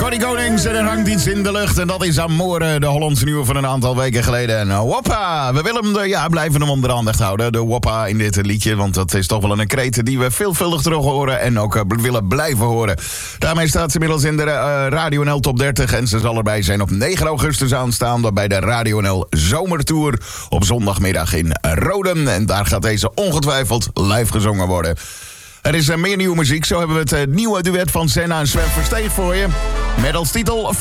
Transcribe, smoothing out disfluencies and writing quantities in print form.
Ronnie Konings en er hangt iets in de lucht. En dat is Amore, de Hollandse nieuwe van een aantal weken geleden. En Woppa, we willen hem blijven hem onder de aandacht houden. De Woppa in dit liedje, want dat is toch wel een kreet die we veelvuldig terug horen. En ook willen blijven horen. Daarmee staat ze inmiddels in de Radio NL Top 30. En ze zal erbij zijn op 9 augustus aanstaande bij de Radio NL Zomertour. Op zondagmiddag in Roden. En daar gaat deze ongetwijfeld live gezongen worden. Er is meer nieuwe muziek. Zo hebben we het nieuwe duet van Senna en Sven Versteeg voor je. Met als titel